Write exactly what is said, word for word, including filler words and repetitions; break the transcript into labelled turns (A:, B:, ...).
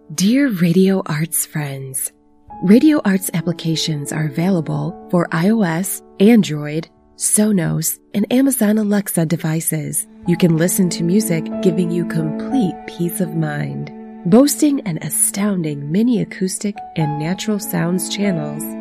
A: Dear Radio Arts friends, Radio Arts applications are available for iOS, Android, Sonos, and Amazon Alexa devices. You can listen to music giving you complete peace of mind. Boasting an astounding mini acoustic and natural sounds channels,